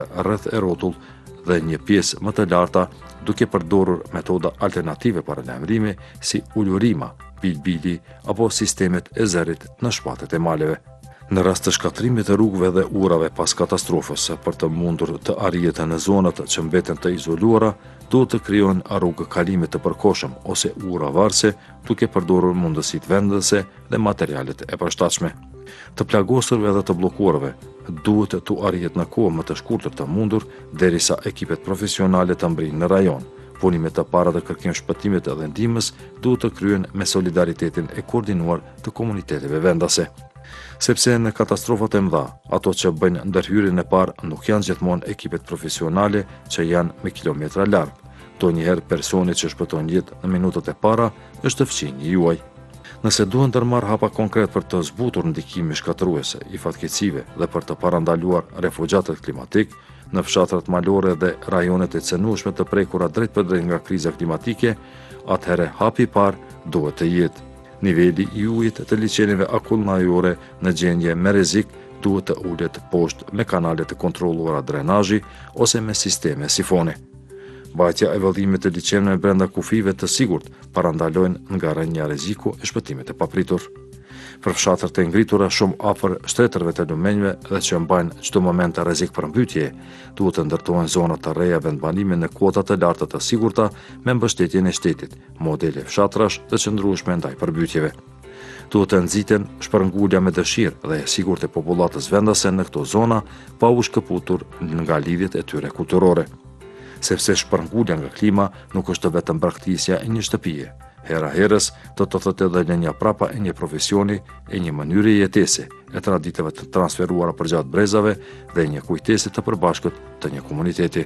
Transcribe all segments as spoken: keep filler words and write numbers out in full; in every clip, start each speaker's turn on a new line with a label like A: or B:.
A: rreth e rrotull dhe një pjesë më të larta duke përdorur metoda alternative para lajmërimi si ulurima, bilbili apo sistemet e zërit në shpatet e maleve. Në rast të shkatrimit të rrugëve dhe urave pas katastrofës, për të mundur të arrijet në zonat që mbeten të izoluara, duhet të krijohen rrugë kalime të përkohshëm ose ura varëse, duke përdorur mundësitë vendase dhe materialet e përshtatshme. Të plagosurve dhe të bllokuarve duhet të arrijet në kohë më të shkurtër të mundur derisa ekipet profesionale të mbrijnë në rajon. Punimet të para dhe kërkim shpëtimit dhe ndihmës duhet të kryen me solidaritetin e koordinuar të komuniteteve vendase. Sepse në katastrofat e mëdha, ato që bëjnë ndërhyrjen e parë nuk janë gjithmonë ekipet profesionale që janë me kilometra larg. Donjëherë personi që shpëton jetë në minutët e para është fëmijë juaj. Nëse duhen ndërmarrë hapa konkret për të zbutur ndikimin shkatërruese i fatkeqësive dhe për të parandaluar refugjatët klimatik, në fshatrat malore dhe rajonet e cënueshme të prekura drejt për drejt nga kriza klimatike, atëherë hapi i parë duhet të jetë. Niveli i ujit të liçeneve akullnajore në gjendje me rrezik duhet të ulet poshtë me kanale të kontrolluara drenazhi ose me sisteme sifoni. Mbajtja e vëllimit të liçeneve brenda kufive të sigurt parandalojnë nga rënja rreziku e shpëtimit të papritur. Për fshatrat e ngritura shumë afër shtretërve të lumenjve dhe që mbajnë çdo moment të rrezik për mbytje, duhet të ndërtohen zona të reja vendbanimi në kuota të larta të sigurta me mbështetjen e shtetit, modele fshatrash të qëndrueshme ndaj përmbytjeve. Duhet të nxiten shpërngulja me dëshirë dhe e sigurt e popullatës vendase në këto zona pa u shkëputur nga lidhjet e tyre kulturore. Sepse shpërngulja nga klima nuk është vetëm braktisja e një shtëpie. Hera herës do të thotë edhe lënia prapa e një profesioni, e një mënyre jetese, e traditave të transferuara përgjatë brezave dhe një kujtese të përbashkët të një komuniteti.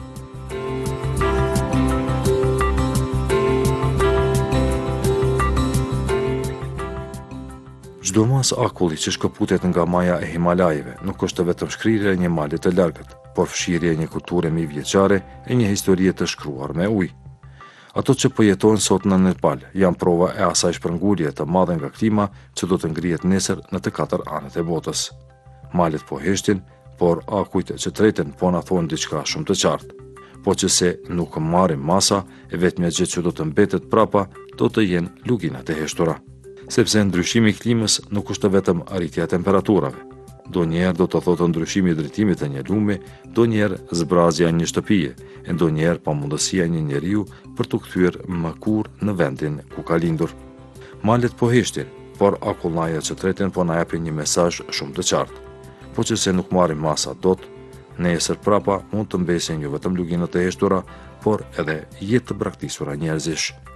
A: Çdo mas akulli që shkëputet nga maja e Himalajeve nuk është vetëm shkrirja e një mali të largët, por fshirja e një kulture mijëvjeçare e një historie të shkruar me ujë. Ato që përjetojnë sot në Nepal janë prova e asaj shpërngulje të madhe nga klima që do të ngrihet nesër në të katër anët e botës. Malet po heshtin, por akujt që treten po na thonë diçka shumë të qartë. Po që se nuk marrim masa, e vetmja gjë që do të mbetet prapa do të jenë luginat e heshtura. Sepse ndryshimi i klimës nuk është vetëm arritja e temperaturave. Donjëherë do të thotë ndryshimi i drejtimit të një lumi, donjëherë zbrazja e një shtëpie, e donjëherë pamundësia e një njeriu për të kthyer më kurrë në vendin ku ka lindur. Malet po heshtin, por akullnaja që treten po na japin një mesazh shumë të qartë. Po që se nuk marrim masa dot, nesër prapa mund të mbesin jo vetëm luginat e heshtura, por edhe jetë të braktisura njerëzish.